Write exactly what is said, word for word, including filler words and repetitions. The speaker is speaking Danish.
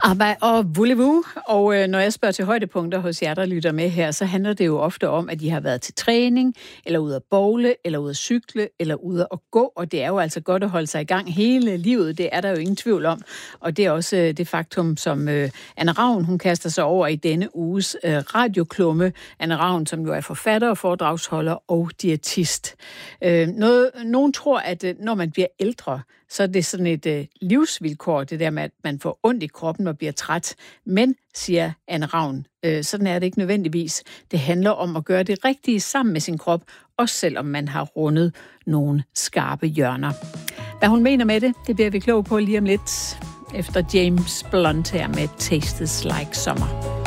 Arbejde og voulez-vous. Og øh, når jeg spørger til højdepunkter hos jer, der lytter med her, så handler det jo ofte om, at de har været til træning, eller ude at bowle, eller ude at cykle, eller ude at gå. Og det er jo altså godt at holde sig i gang hele livet. Det er der jo ingen tvivl om. Og det er også øh, det faktum, som øh, Anne Ravn, hun kaster sig over i denne uges øh, radioklumme. Anne Ravn, som jo er forfatter, foredragsholder og diætist. Øh, noget, nogen tror, at øh, når man bliver ældre, så er det sådan et øh, livsvilkår, det der med, at man får ondt i kroppen og bliver træt. Men, siger Anne Ravn, øh, sådan er det ikke nødvendigvis. Det handler om at gøre det rigtige sammen med sin krop, også selvom man har rundet nogle skarpe hjørner. Hvad hun mener med det, det bliver vi klog på lige om lidt, efter James Blunt her med Tastes Like Summer.